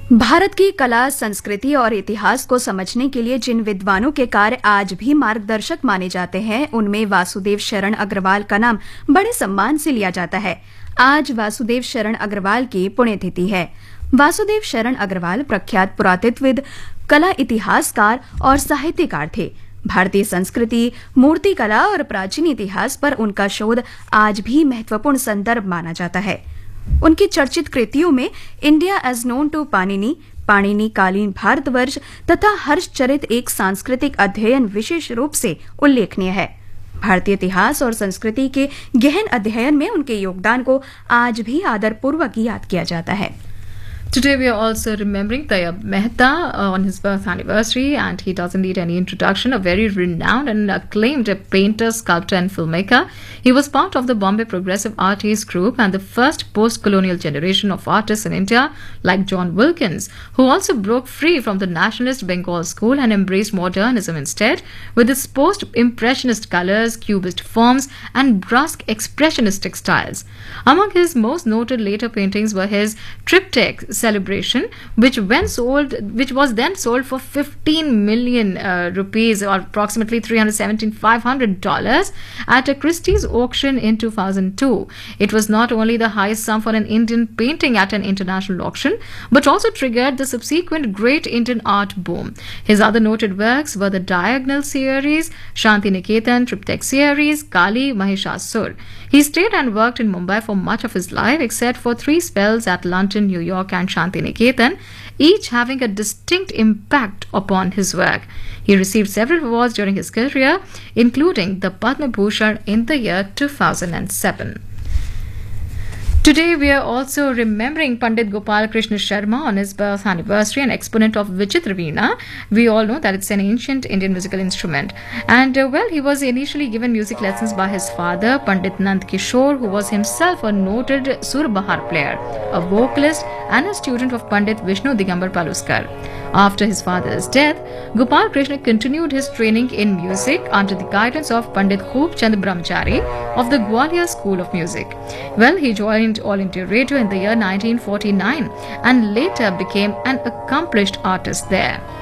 भारत की कला, संस्कृति और इतिहास को समझने के लिए जिन विद्वानों के कार्य आज भी मार्गदर्शक माने जाते हैं, उनमें वासुदेव शरण अग्रवाल का नाम बड़े सम्मान से लिया जाता है। आज वासुदेव शरण अग्रवाल की पुण्यतिथि है। वासुदेव शरण अग्रवाल प्रख्यात पुरातत्वविद, कला इतिहासकार और साहित्यकार थे। भारतीय संस्कृति, मूर्तिकला और प्राचीन इतिहास पर उनका शोध आज भी महत्वपूर्ण संदर्भ माना जाता है। उनकी चर्चित कृतियों में India as known to Panini, Panini कालीन भारतवर्ष तथा हर्षचरित एक सांस्कृतिक अध्ययन विशेष रूप से उल्लेखनीय है। भारतीय इतिहास और संस्कृति के गहन अध्ययन में उनके योगदान को आज भी आदरपूर्वक याद किया जाता है। Today we are also remembering Tayyab Mehta on his birth anniversary, and he doesn't need any introduction. A very renowned and acclaimed painter, sculptor and filmmaker. He was part of the Bombay Progressive Artists group and the first post-colonial generation of artists in India, like John Wilkins, who also broke free from the nationalist Bengal school and embraced modernism instead, with its post-impressionist colors, cubist forms and brusque expressionistic styles. Among his most noted later paintings were his triptych Celebration, which was then sold for 15 million rupees, or approximately $317,500 at a Christie's auction in 2002. It was not only the highest sum for an Indian painting at an international auction, but also triggered the subsequent Great Indian Art Boom. His other noted works were the Diagonal series, Shanti Niketan Triptych series, Kali, Mahishasur. He stayed and worked in Mumbai for much of his life, except for 3 spells at London, New York and Shanti Niketan, each having a distinct impact upon his work. He received several awards during his career, including the Padma Bhushan in the year 2007. Today we are also remembering Pandit Gopal Krishna Sharma on his birth anniversary, an exponent of Vichitra Veena. We all know that it's an ancient Indian musical instrument. And he was initially given music lessons by his father, Pandit Nand Kishore, who was himself a noted Sur Bahar player, a vocalist and a student of Pandit Vishnu Digambar Paluskar. After his father's death, Gopal Krishna continued his training in music under the guidance of Pandit Khub Chand Brahmachari of the Gwalior School of Music. He joined All India Radio in the year 1949 and later became an accomplished artist there.